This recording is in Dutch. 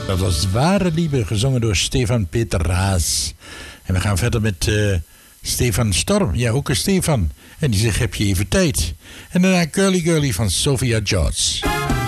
Dat was Ware Liebe, gezongen door Stefan Peteraas. En we gaan verder met Stefan Storm. Ja, ook een Stefan. En die zegt, heb je even tijd? En daarna Girly Girly van Sophia George.